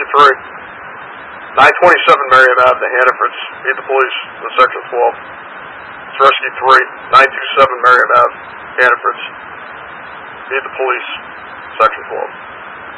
Rescue 3. 927 Marion Ave to Hannaford's. Meet the police in Section 12. It's Rescue 3. 927 Marion Ave, Hannaford's. Meet the police, Section 12.